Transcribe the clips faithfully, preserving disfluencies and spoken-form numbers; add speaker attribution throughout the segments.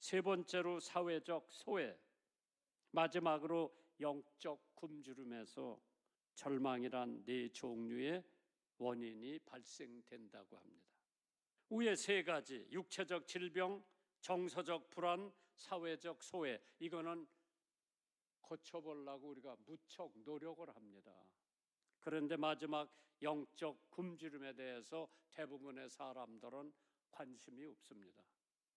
Speaker 1: 세 번째로 사회적 소외, 마지막으로 영적 굶주림에서 절망이란 네 종류의 원인이 발생된다고 합니다. 위에 세 가지, 육체적 질병, 정서적 불안, 사회적 소외, 이거는 고쳐보려고 우리가 무척 노력을 합니다. 그런데 마지막 영적 굶주림에 대해서 대부분의 사람들은 관심이 없습니다.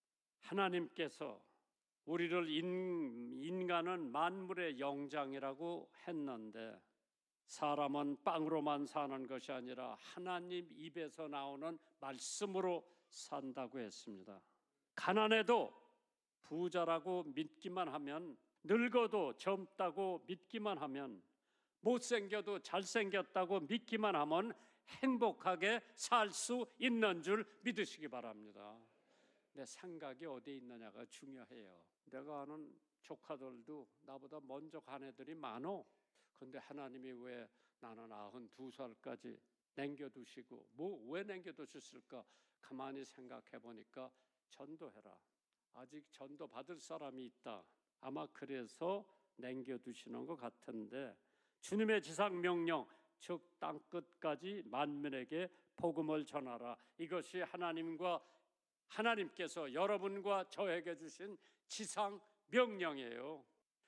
Speaker 1: 하나님께서 우리를 인, 인간은 만물의 영장이라고 했는데 사람은 빵으로만 사는 것이 아니라 하나님 입에서 나오는 말씀으로 산다고 했습니다. 가난해도 부자라고 믿기만 하면, 늙어도 젊다고 믿기만 하면, 못생겨도 잘생겼다고 믿기만 하면 행복하게 살 수 있는 줄 믿으시기 바랍니다. 내 생각이 어디에 있느냐가 중요해요. 내가 아는 조카들도 나보다 먼저 간 애들이 많어. 근데 하나님이 왜 나는 아흔두 살까지 남겨두시고, 뭐 왜 남겨두셨을까? 가만히 생각해 보니까 전도해라. 아직 전도 받을 사람이 있다. 아마 그래서 남겨두시는 것 같은데, 주님의 지상 명령, 즉 땅끝까지 만민에게 복음을 전하라. 이것이 하나님과 하나님께서 여러분과 저에게 주신 지상 명령이에요.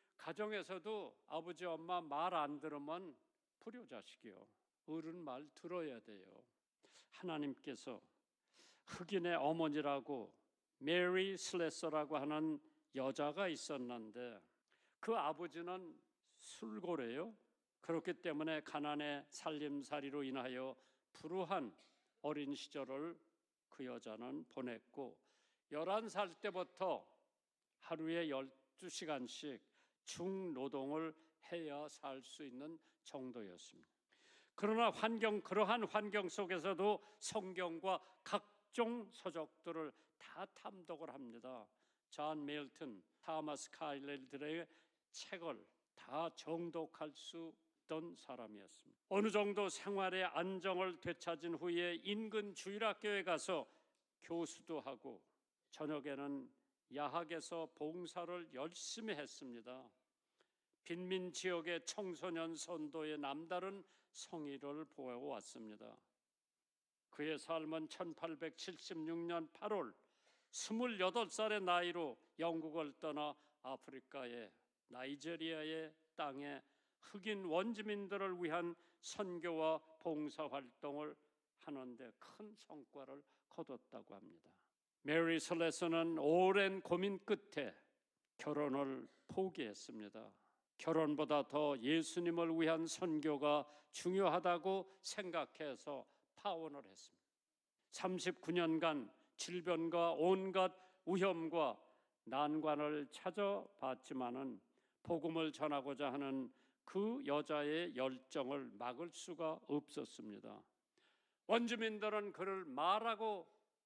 Speaker 1: 가정에서도 아버지 엄마 말 안 들으면 불효자식이요. 어른 말 들어야 돼요. 하나님께서 흑인의 어머니라고 메리 슬레서라고 하는 여자가 있었는데 그 아버지는 술고래요. 그렇기 때문에 가난의 살림살이로 인하여 불우한 어린 시절을 그 여자는 보냈고, 열한 살 때부터 하루에 열두 시간씩 중노동을 해야 살 수 있는 정도였습니다. 그러나 환경, 그러한 환경 속에서도 성경과 각종 서적들을 다 탐독을 합니다. 존 밀턴, 타마스 카일들의 책을 다 정독할 수 있던 사람이었습니다. 어느 정도 생활의 안정을 되찾은 후에 인근 주일학교에 가서 교수도 하고 저녁에는 야학에서 봉사를 열심히 했습니다. 빈민 지역의 청소년 선도의 남다른 성의를 보아왔습니다. 그의 삶은 천팔백칠십육 년 팔월 스물여덟 살의 나이로 영국을 떠나 아프리카의 나이지리아의 땅에 흑인 원주민들을 위한 선교와 봉사활동을 하는데 큰 성과를 거뒀다고 합니다. 메리 슬레서는 오랜 고민 끝에 결혼을 포기했습니다. 결혼보다 더 예수님을 위한 선교가 중요하다고 생각해서 파혼을 했습니다. 삼십구 년간 질병과 온갖 위험과 난관을 찾아봤지만은 복음을 전하고자 하는 그 여자의 열정을 막을 수가 없었습니다. 원주민들은 그를 마라고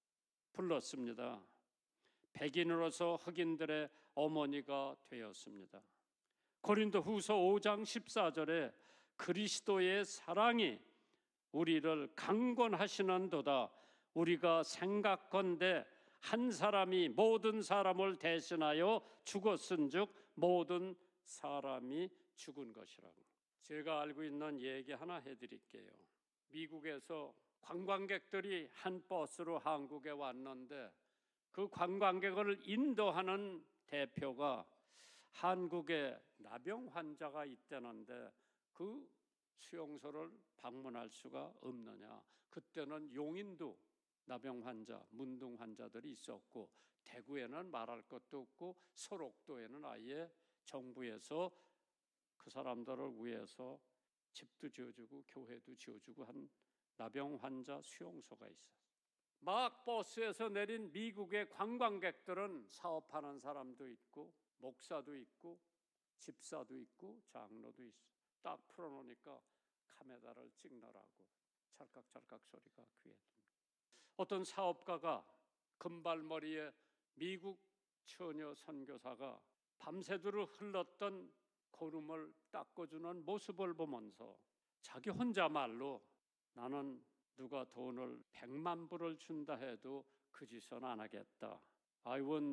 Speaker 1: 불렀습니다. 백인으로서 흑인들의 어머니가 되었습니다. 고린도 후서 오 장 십사 절에 그리스도의 사랑이 우리를 강권하시는도다. 우리가 생각건대 한 사람이 모든 사람을 대신하여 죽었은즉 모든 사람이 죽은 것이라고. 제가 알고 있는 얘기 하나 해드릴게요. 미국에서 관광객들이 한 버스로 한국에 왔는데 그 관광객을 인도하는 대표가 한국에 나병 환자가 있다는데 그 수용소를 방문할 수가 없느냐. 그때는 용인도 나병 환자, 문둥 환자들이 있었고 대구에는 말할 것도 없고 소록도에는 아예 정부에서 그 사람들을 위해서 집도 지어주고 교회도 지어주고 한 나병 환자 수용소가 있었어요. 막 버스에서 내린 미국의 관광객들은 사업하는 사람도 있고 목사도 있고 집사도 있고 장로도 있어. 딱 풀어놓으니까 카메라를 찍느라고 찰칵찰칵 소리가 귀에 듭니다. 어떤 사업가가 금발머리에 미국 처녀 선교사가 밤새도록 흘렀던 고름을 닦아주는 모습을 보면서 자기 혼자 말로 나는 누가 돈을 백만 불을 준다 해도 그 짓은 안 하겠다. I won't